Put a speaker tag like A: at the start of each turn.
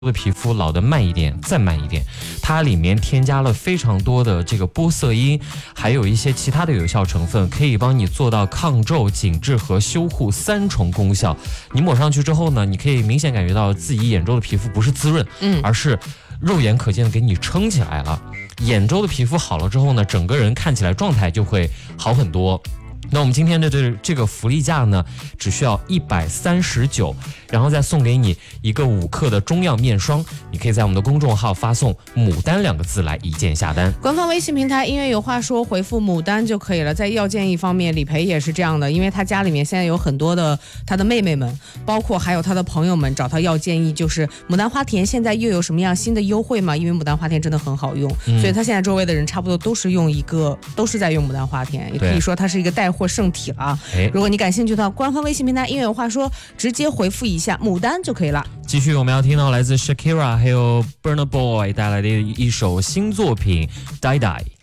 A: 的皮肤老得慢一点，再慢一点，它里面添加了非常多的这个玻色因，还有一些其他的有效成分，可以帮你做到抗皱、紧致和修护3重功效。你抹上去之后呢，你可以明显感觉到自己眼周的皮肤不是滋润，而是肉眼可见的给你撑起来了。眼周的皮肤好了之后呢，整个人看起来状态就会好很多。那我们今天的这个福利价呢，只需要139，然后再送给你一个5克的中药面霜，你可以在我们的公众号发送“牡丹”2个字来一键下单。
B: 官方微信平台音乐有话说，回复牡丹就可以了。在药建议方面，李培也是这样的，因为他家里面现在有很多的他的妹妹们，包括还有他的朋友们找他要建议，就是牡丹花田现在又有什么样新的优惠吗？因为牡丹花田真的很好用，所以他现在周围的人差不多都是在用牡丹花田，也可以说它是一个带货圣体了。如果你感兴趣的话，官方微信平台音乐有话说，直接回复一下牡丹就可以了。
A: 继续我们要听到来自 Shakira 还有 Burna Boy 带来的一首新作品《Die Die》。